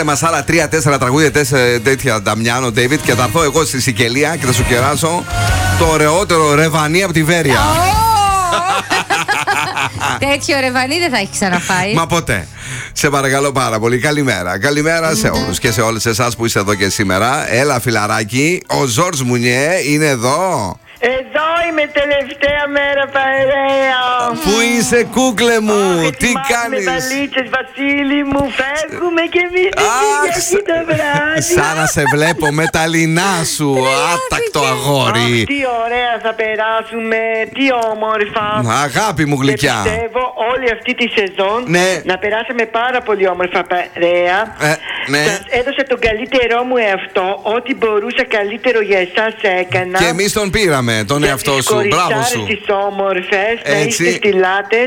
Βάλε μας άλλα 3-4 τραγούδια τέτοια, Νταμιάνο, Ντέιβιτ, και θα έρθω εγώ στη Σικελία και θα σου κεράσω το ωραιότερο ρεβανί από τη Βέρεια. Τέτοιο ρεβανί δεν θα έχει ξαναφάει. Μα ποτέ. Σε παρακαλώ πάρα πολύ. Καλημέρα. Καλημέρα σε όλους και σε όλες εσάς που είστε εδώ και σήμερα. Έλα, φιλαράκι. Ο Ζορζ Μουνιέ είναι εδώ. Εδώ είμαι τελευταία μέρα, παρέα. Πού είσαι, κούκλε μου? Τι κάνεις? Με βαλίτσες, Βασίλη μου. Φεύγουμε κι εμείς εκεί το βράδυ. Σαν να σε βλέπω με τα λινά σου. Άτακτο αγόρι. Τι ωραία θα περάσουμε. Τι όμορφα. Αγάπη μου γλυκιά. Και πιστεύω όλη αυτή τη σεζόν να περάσαμε πάρα πολύ όμορφα, παρέα. Σας έδωσα τον καλύτερό μου εαυτό. Ό,τι μπορούσα καλύτερο για εσάς έκανα. Και εμείς τον πήραμε. Τον εαυτό σου, μπράβο σου. Τις όμορφες, να είστε στυλάτες,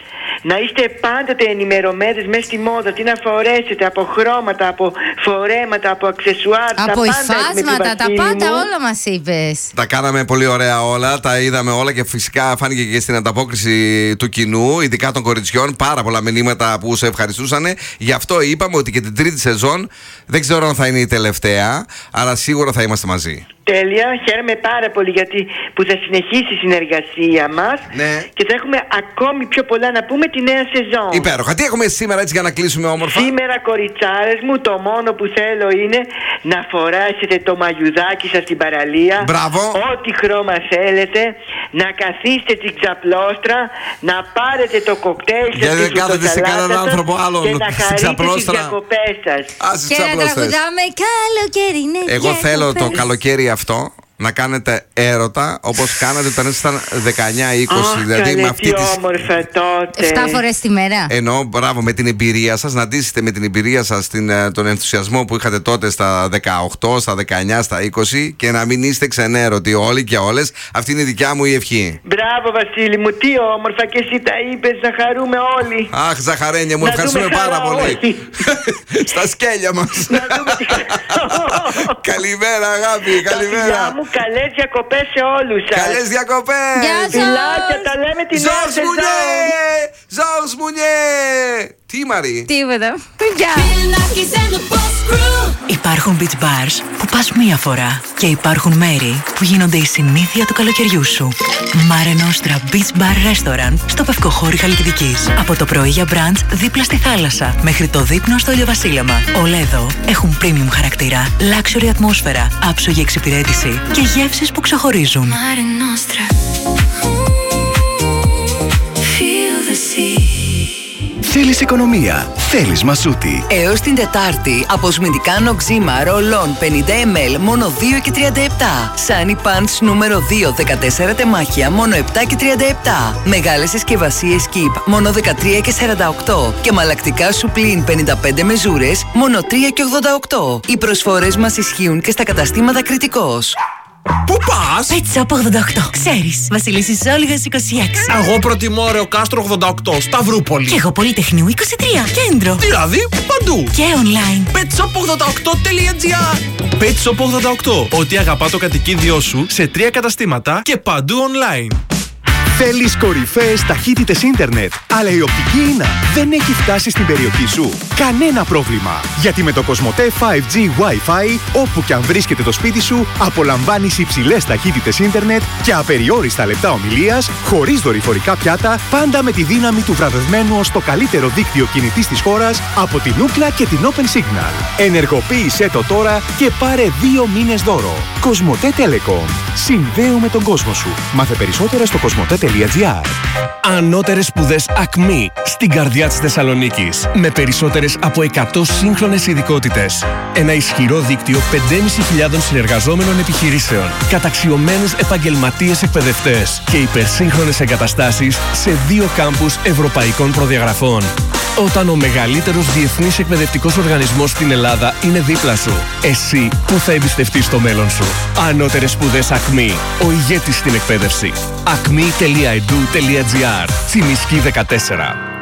να είστε πάντοτε ενημερωμένες μέσα στη μόδα. Τι να φορέσετε, από χρώματα, από φορέματα, από αξεσουάρ. Από υφάσματα, τα πάντα όλα μας είπες. Τα κάναμε πολύ ωραία όλα, τα είδαμε όλα και φυσικά φάνηκε και στην ανταπόκριση του κοινού, ειδικά των κοριτσιών. Πάρα πολλά μηνύματα που σε ευχαριστούσαν. Γι' αυτό είπαμε ότι και την τρίτη σεζόν δεν ξέρω αν θα είναι η τελευταία, αλλά σίγουρα θα είμαστε μαζί. Τέλεια, χαίρομαι πάρα πολύ γιατί που θα συνεχίσει η συνεργασία μας και θα έχουμε ακόμη πιο πολλά να πούμε τη νέα σεζόν. Υπέροχα. Τι έχουμε σήμερα έτσι για να κλείσουμε όμορφα? Σήμερα, κοριτσάρες μου, το μόνο που θέλω είναι να φοράσετε το μαγιουδάκι σας στην παραλία. Μπράβο. Ό,τι χρώμα θέλετε, να καθίσετε την ξαπλώστρα, να πάρετε το κοκτέιλ σας. Γιατί δεν κάθετε σε κανέναν άνθρωπο άλλον και να χαρείτε τις διακοπές σας. Και να τραγουδάμε καλοκαιρινέ. Εγώ θέλω το καλοκαίρι αυτό να κάνετε έρωτα όπως κάνατε όταν ήσασταν 19-20. Δηλαδή με αυτή τη όμορφα τότε. 7 φορές τη μέρα. Εννοώ, μπράβο, με την εμπειρία σας, να αντίσετε με την εμπειρία σας τον ενθουσιασμό που είχατε τότε στα 18, στα 19, στα 20 και να μην είστε ξενέρωτοι όλοι και όλες. Αυτή είναι η δικιά μου η ευχή. Μπράβο, Βασίλη μου, τι όμορφα και εσύ τα είπες, να χαρούμε όλοι. Αχ, Ζαχαρένια μου, ευχαριστούμε πάρα πολύ. Στα σκέλια μας. Καλημέρα, αγάπη, καλημέρα. Καλές διακοπές σε όλους σας. Καλές διακοπές. Γεια σας. Φιλάκια, τα λέμε την νέα σεζόν. Ζορζ Μουνιέ. Τι, Μαρή? Τίποτα. Γεια. Υπάρχουν beach bars που πας μία φορά και υπάρχουν μέρη που γίνονται η συνήθεια του καλοκαιριού σου. Mare Nostra Beach Bar Restaurant στο Πευκοχώρι Χαλκιδικής. Από το πρωί για brunch δίπλα στη θάλασσα μέχρι το δείπνο στο ηλιοβασίλεμα. Όλα εδώ έχουν premium χαρακτήρα, luxury ατμόσφαιρα, άψογη εξυπηρέτηση και γεύσεις που ξεχωρίζουν. Mare Nostra. Feel the sea. Θέλεις οικονομία, θέλεις Μασούτη. Έως την Τετάρτη, αποσμητικά νοξίμα ρολών 50 ml μόνο 2 και 37. Sunny Pants νούμερο 2, 14 τεμάχια μόνο 7 και 37. Μεγάλες συσκευασίες Keep μόνο 13 και 48. Και μαλακτικά σου πλήν 55 μεζούρες μόνο 3 και 88. Οι προσφορές μας ισχύουν και στα καταστήματα Κρητικός. Πού πας? Pet Shop 88. Ξέρεις, Βασιλίσσης Όλγας 26. Εγώ προτιμώ Ρεο Κάστρο 88, Σταυρούπολη. Και εγώ Πολυτεχνείου 23, κέντρο. Δηλαδή, παντού. Και online. petshop88.gr. Pet Shop 88. Ό,τι αγαπά το κατοικίδιό σου σε 3 καταστήματα και παντού online. Θέλεις κορυφαίες ταχύτητες ίντερνετ, αλλά η οπτική ίνα δεν έχει φτάσει στην περιοχή σου? Κανένα πρόβλημα! Γιατί με το Κοσμοτέ 5G Wi-Fi, όπου και αν βρίσκεται το σπίτι σου, απολαμβάνεις υψηλές ταχύτητες ίντερνετ και απεριόριστα λεπτά ομιλίας, χωρίς δορυφορικά πιάτα, πάντα με τη δύναμη του βραβευμένου ως το καλύτερο δίκτυο κινητής της χώρας από την Ookla και την Open Signal. Ενεργοποίησέ το τώρα και πάρε 2 μήνες δώρο. Κοσμοτέ Telecom. Συνδέουμε τον κόσμο σου. Μάθε περισσότερα στο κοσμοτέ.gr. Ανώτερες σπουδές ΑΚΜΗ στην καρδιά της Θεσσαλονίκης. Με περισσότερες από 100 σύγχρονες ειδικότητες. Ένα ισχυρό δίκτυο 5.500 συνεργαζόμενων επιχειρήσεων. Καταξιωμένους επαγγελματίες εκπαιδευτές. Και υπερσύγχρονες εγκαταστάσεις σε 2 κάμπους ευρωπαϊκών προδιαγραφών. Όταν ο μεγαλύτερος διεθνής εκπαιδευτικός οργανισμός στην Ελλάδα είναι δίπλα σου, εσύ που θα εμπιστευτείς το μέλλον σου? Ανώτερες σπουδές ΑΚΜΗ. Ο ηγέτης στην εκπαίδευση. acme.edu.gr. Τσιμισκή 14.